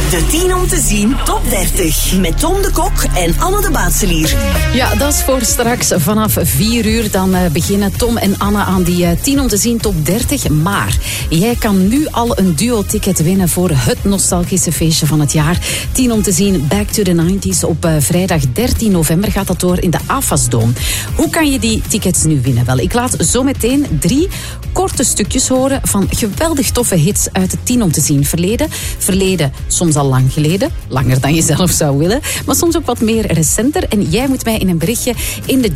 De 10 om te zien top 30. Met Tom de Kok en Anne de Baatselier. Ja, dat is voor straks vanaf 4 uur. Dan beginnen Tom en Anne aan die 10 om te zien top 30. Maar jij kan nu al een duo-ticket winnen voor het nostalgische feestje van het jaar. 10 om te zien Back to the 90s. Op vrijdag 13 november gaat dat door in de AFAS-doom. Hoe kan je die tickets nu winnen? Wel, ik laat zo meteen 3 korte stukjes horen van geweldig toffe hits uit het 10 om te zien verleden, soms al lang geleden, langer dan je zelf zou willen, maar soms ook wat meer recenter. En jij moet mij in een berichtje in de